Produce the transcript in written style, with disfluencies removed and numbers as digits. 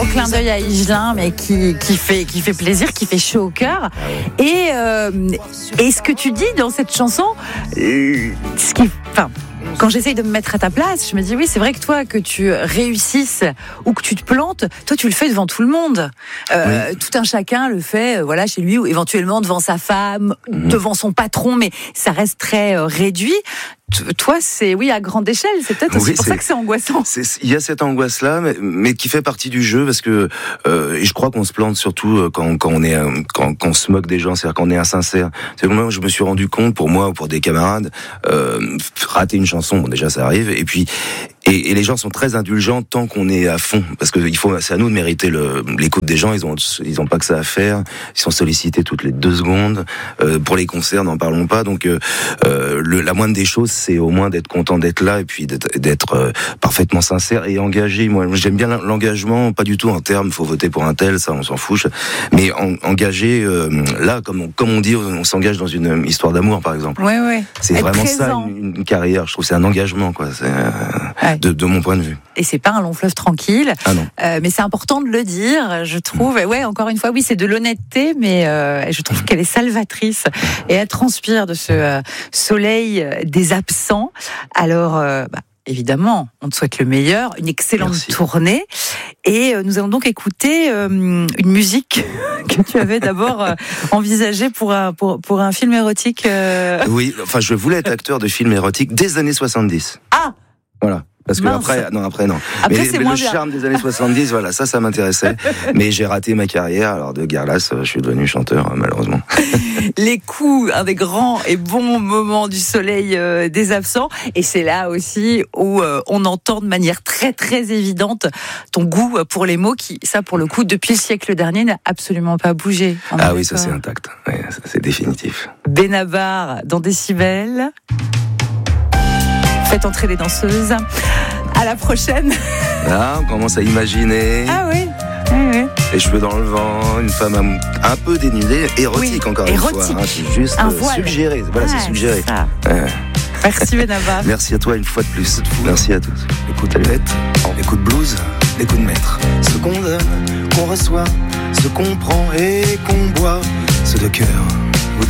clin d'œil à Higelin, mais qui fait plaisir, qui fait chaud au cœur. Et ce que tu dis dans cette chanson, quand j'essaye de me mettre à ta place, je me dis oui, c'est vrai que toi, que tu réussisses ou que tu te plantes, toi tu le fais devant tout le monde. Oui. Tout un chacun le fait, chez lui ou éventuellement devant sa femme, devant son patron, mais ça reste très réduit. Toi, c'est à grande échelle. C'est peut-être aussi pour ça que c'est angoissant. Il y a cette angoisse-là, mais qui fait partie du jeu, parce que et je crois qu'on se plante surtout quand on se moque des gens, c'est-à-dire qu'on est insincère. C'est que moi, je me suis rendu compte, pour moi ou pour des camarades, rater une chanson, bon, déjà ça arrive, et puis et les gens sont très indulgents tant qu'on est à fond, parce que c'est à nous de mériter l'écoute des gens. Ils ont pas que ça à faire. Ils sont sollicités toutes les 2 secondes. Pour les concerts, n'en parlons pas. Donc la moindre des choses, c'est au moins d'être content d'être là et puis d'être parfaitement sincère et engagé. Moi, j'aime bien l'engagement, pas du tout en termes faut voter pour un tel, ça on s'en fout. Mais engagé là, comme on dit, on s'engage dans une histoire d'amour, par exemple. Ouais. C'est être vraiment présent. Ça une carrière. Je trouve que c'est un engagement, quoi. De mon point de vue. Et c'est pas un long fleuve tranquille. Ah non. Mais c'est important de le dire, je trouve. Et encore une fois, oui, c'est de l'honnêteté, mais je trouve qu'elle est salvatrice. Et elle transpire de ce soleil des absents. Alors, évidemment, on te souhaite le meilleur, une excellente tournée. Et nous allons donc écouter une musique que tu avais d'abord envisagée pour un film érotique. Oui, je voulais être acteur de films érotiques des années 70. Ah! Voilà. Parce que après non. Après, mais c'est le charme des années 70, ça m'intéressait. Mais j'ai raté ma carrière. Alors de Garlas, je suis devenu chanteur, malheureusement. Les coups, un des grands et bons moments du soleil des absents. Et c'est là aussi où on entend de manière très très évidente ton goût pour les mots qui, ça pour le coup, depuis le siècle dernier, n'a absolument pas bougé. Ah oui, ça c'est intact. Ouais, ça, c'est définitif. Benabar dans Décibel. Faites entrer les danseuses. À la prochaine. Là, on commence à imaginer. Ah oui. Les cheveux dans le vent, une femme un peu dénudée, érotique encore une fois. C'est juste suggéré. Voilà, c'est suggéré. Merci Benabar. Merci à toi une fois de plus. Merci à tous. Écoute la tête, écoute blues, écoute maître. Ce qu'on donne, qu'on reçoit, ce qu'on prend et qu'on boit, ce de cœur.